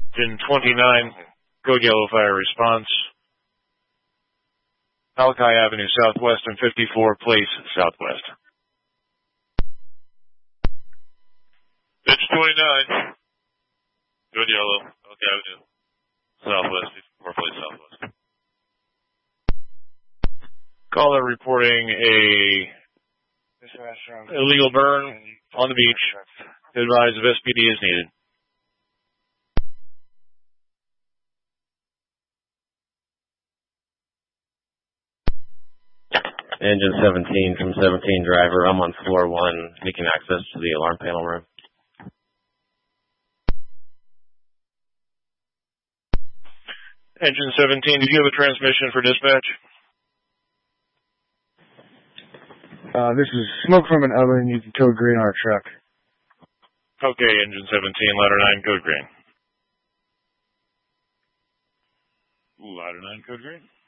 Engine 29, code yellow fire response. Malachi Avenue Southwest and 54 Place Southwest. Engine 29, code yellow, Malachi Avenue Southwest, 54 Place Southwest. Caller reporting a illegal burn on the beach. Advise of SPD is needed. Engine 17 from 17 driver. I'm on floor 1, seeking access to the alarm panel room. Engine 17, did you have a transmission for dispatch? This is smoke from an oven. You can code green on our truck. Okay, Engine 17, ladder 9, code green. Ladder 9, code green.